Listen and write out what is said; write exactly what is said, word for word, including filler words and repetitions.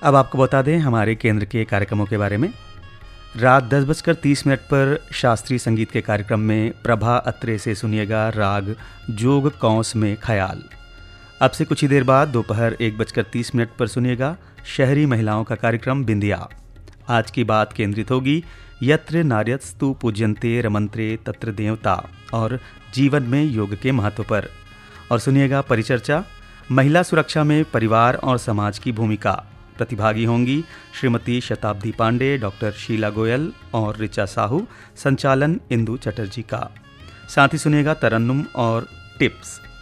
अब आपको बता दें हमारे केंद्र के कार्यक्रमों के बारे में। रात दस बजकर तीस मिनट पर शास्त्रीय संगीत के कार्यक्रम में प्रभा अत्रे से सुनिएगा राग जोग कौंस में ख्याल। अब से कुछ ही देर बाद दोपहर एक बजकर तीस मिनट पर सुनिएगा शहरी महिलाओं का कार्यक्रम बिंदिया। आज की बात केंद्रित होगी यत्र नार्यस्तु पूज्यन्ते रमन्त्रे तत्र देवता और जीवन में योग के महत्व पर। और सुनिएगा परिचर्चा महिला सुरक्षा में परिवार और समाज की भूमिका। प्रतिभागी होंगी श्रीमती शताब्दी पांडे, डॉक्टर शीला गोयल और ऋचा साहू। संचालन इंदु चटर्जी का। साथ ही सुनिएगा तरन्नुम और टिप्स।